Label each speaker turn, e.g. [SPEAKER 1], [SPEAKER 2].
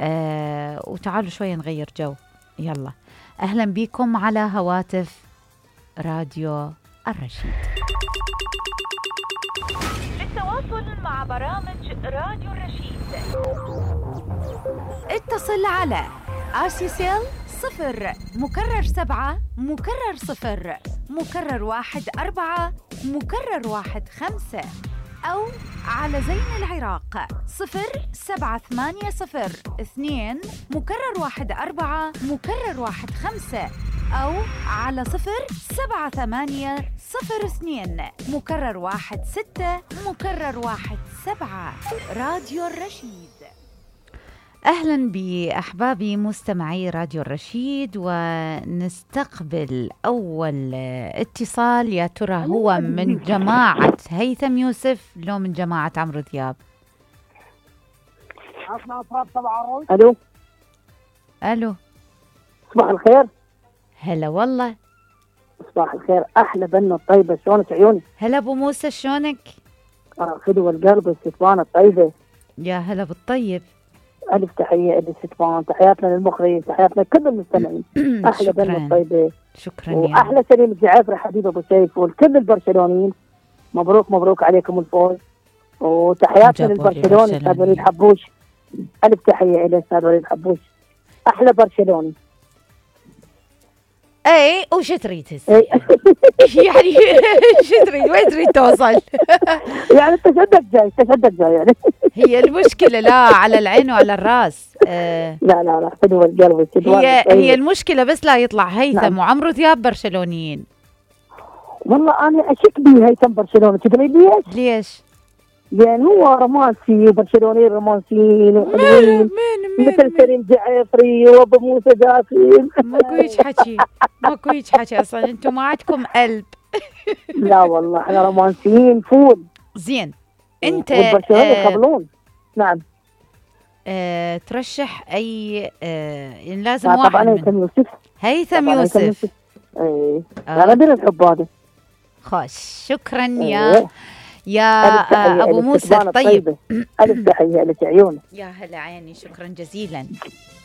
[SPEAKER 1] وتعالوا شوية نغير جو. يلا، أهلا بكم على هواتف راديو الرشيد.
[SPEAKER 2] للتواصل مع برامج راديو الرشيد
[SPEAKER 3] اتصل على آسيسيل 0 مكرر 7 مكرر 0 مكرر 1 4 مكرر 1 5 أو على زين العراق 0780 2 مكرر 1 4 مكرر 1 5 أو على 0780 02 مكرر 1 6 مكرر 1 7. راديو الرشيد.
[SPEAKER 1] أهلا بأحبابي مستمعي راديو الرشيد، ونستقبل أول اتصال. يا ترى هو من جماعة هيثم يوسف لو من جماعة عمرو دياب؟
[SPEAKER 4] الو
[SPEAKER 1] ألو،
[SPEAKER 4] صباح الخير.
[SPEAKER 1] هلا والله.
[SPEAKER 4] صباح الخير، احلى بنه الطيبه، شلونك عيوني؟
[SPEAKER 1] هلا أبو موسى، شلونك؟
[SPEAKER 4] خدوة القلب الستوانه الطيبه.
[SPEAKER 1] يا هلا بالطيب.
[SPEAKER 4] الف تحيه للستوان، تحياتنا للمخرج، تحياتنا لكل المستمعين. احلى بنه الطيبه.
[SPEAKER 1] شكرا.
[SPEAKER 4] واحلى سليم الجعافري حبيب ابو سيف ولكل البرشلونيين. مبروك مبروك عليكم الفوز، وتحياتنا للبرشلوني استاذ وليد حبوش. الف تحيه الى استاذ وليد حبوش، احلى برشلوني.
[SPEAKER 1] اي وش تريد هسه؟ يعني شو تريد؟ وين تريد توصل؟
[SPEAKER 4] يعني تشدد جاي يعني.
[SPEAKER 1] هي المشكلة لا على العين وعلى الراس.
[SPEAKER 4] لا حلوة القلب.
[SPEAKER 1] هي المشكلة بس لا يطلع هيثم
[SPEAKER 4] نعم.
[SPEAKER 1] وعمرو دياب برشلونيين.
[SPEAKER 4] والله أنا أشك به هيثم برشلوني، تدري ليش؟ لأن هو رومانسي وبرشلوني رومانسيين وحلوين مثل سليم جعفري وأبو موسى جاسم.
[SPEAKER 1] ماكو هيج حكي أصلا، أنتم ما عندكم قلب.
[SPEAKER 4] لا والله احنا رومانسيين فول.
[SPEAKER 1] زين، أنت
[SPEAKER 4] والبرشلونة يقبلون. نعم.
[SPEAKER 1] ترشح أي لازم واحد
[SPEAKER 4] طبعا هيثم يوسف. أنا بدي الحب هذا.
[SPEAKER 1] خوش، شكرا يا أبو موسى. طيب،
[SPEAKER 4] ألف تحية لك عيوني.
[SPEAKER 1] يا هلا عيني، شكرا جزيلا.